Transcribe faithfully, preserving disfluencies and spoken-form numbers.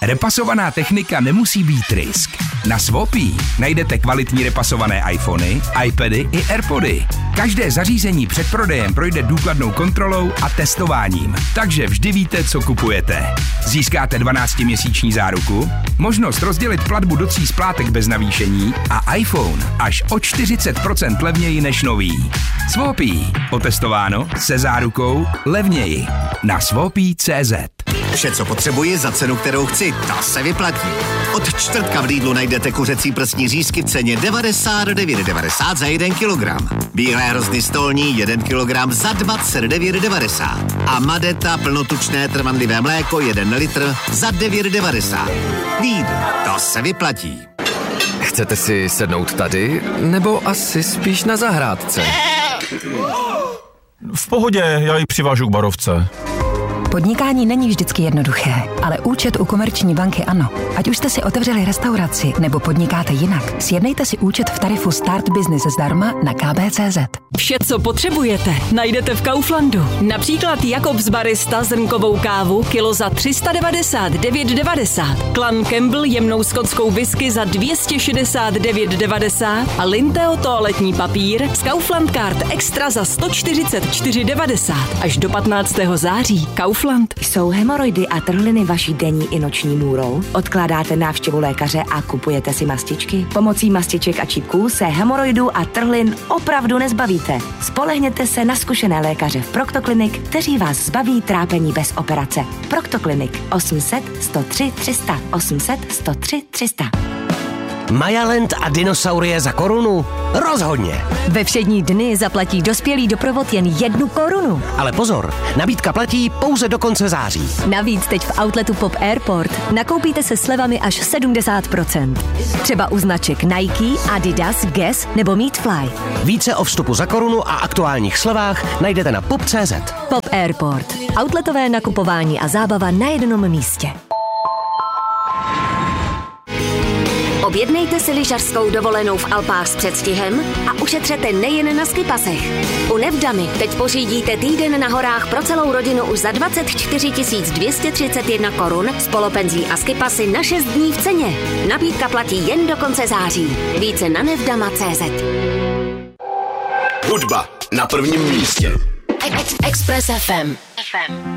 Repasovaná technika nemusí být risk. Na Swapy najdete kvalitní repasované iPhony, iPady i AirPody. Každé zařízení před prodejem projde důkladnou kontrolou a testováním, takže vždy víte, co kupujete. Získáte dvanáctiměsíční záruku, možnost rozdělit platbu do tří splátek bez navýšení a iPhone až o čtyřicet procent levněji než nový. Swapy. Otestováno, se zárukou, levněji. Na swapy tečka cé zet. Vše, co potřebuji za cenu, kterou chci, ta se vyplatí. Od čtvrtka v Lidlu najdete kuřecí prsní řízky v ceně devadesát devět devadesát za jeden kilogram. Bílé hrozny stolní jeden kilogram za dvacet devět devadesát. A Madeta plnotučné trvanlivé mléko jeden litr za devět devadesát. Lidl, to se vyplatí. Chcete si sednout tady, nebo asi spíš na zahrádce? V pohodě, já ji přivážu k barovce. Podnikání není vždycky jednoduché, ale účet u Komerční banky ano. Ať už jste si otevřeli restauraci nebo podnikáte jinak, sjednejte si účet v tarifu Start Business zdarma na k b tečka cé zet. Vše, co potřebujete, najdete v Kauflandu. Například Jakobs Barista zrnkovou kávu kilo za tři sta devadesát devět devadesát, Clan Campbell jemnou skotskou whisky za dvě stě šedesát devět devadesát a Linteo toaletní papír z Kaufland Card Extra za sto čtyřicet čtyři devadesát. Až do patnáctého září. Kaufland. Jsou hemoroidy a trhliny vaší denní i noční můrou? Odkládáte návštěvu lékaře a kupujete si mastičky? Pomocí mastiček a čípků se hemoroidů a trhlin opravdu nezbavíte. Spolehněte se na zkušené lékaře v Proctoclinic, kteří vás zbaví trápení bez operace. Proctoclinic osm set sto tři tři sta, osm set sto tři tři sta. Majaland a dinosaurie za korunu? Rozhodně. Ve všední dny zaplatí dospělý doprovod jen jednu korunu. Ale pozor, nabídka platí pouze do konce září. Navíc teď v outletu Pop Airport nakoupíte se slevami až sedmdesát procent. Třeba u značek Nike, Adidas, Guess nebo Meatfly. Více o vstupu za korunu a aktuálních slevách najdete na pop tečka cé zet. Pop Airport. Outletové nakupování a zábava na jednom místě. Objednejte si lyžařskou dovolenou v Alpách s předstihem a ušetřete nejen na skipasech. U Nevdamy teď pořídíte týden na horách pro celou rodinu už za dvacet čtyři tisíc dvě stě třicet jedna korun s polopenzí a skipasy na šest dní v ceně. Nabídka platí jen do konce září. Více na nevdama tečka cé zet. Hudba na prvním místě. Express ef em.